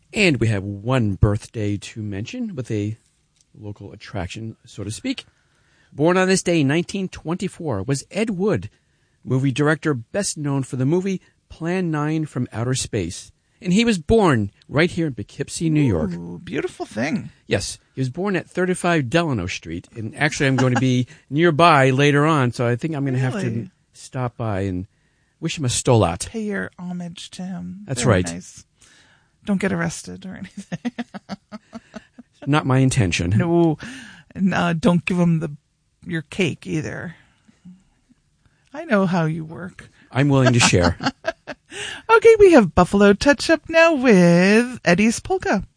And we have one birthday to mention with a local attraction, so to speak. Born on this day in 1924 was Ed Wood, movie director best known for the movie Plan 9 from Outer Space. And he was born right here in Poughkeepsie, New York. Ooh, beautiful thing. Yes, he was born at 35 Delano Street. And actually, I'm going to be nearby later on, so I think I'm going to have to stop by and wish him a stolat. Pay your homage to him. That's Very right. Nice. Don't get arrested or anything. Not my intention. No, and don't give him your cake either. I know how you work. I'm willing to share. Okay, we have Buffalo Touch Up now with Eddie's Polka.